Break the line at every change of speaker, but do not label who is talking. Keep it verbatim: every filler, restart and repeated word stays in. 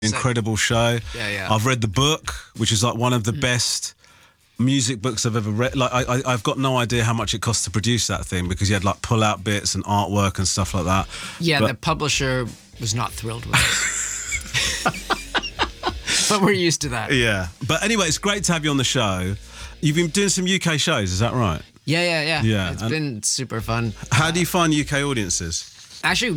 Incredible show.
Yeah, yeah.
I've read the book, which is like one of the mm. best music books I've ever read. Like, I, I, I've got no idea how much it costs to produce that thing because you had like pull-out bits and artwork and stuff like that.
Yeah,
but,
the publisher was not thrilled with it. But we're used to that.
Yeah. But anyway, it's great to have you on the show. You've been doing some U K shows, is that right?
Yeah, yeah, yeah.
Yeah.
It's
and
been super fun.
How do you find U K audiences?
Actually,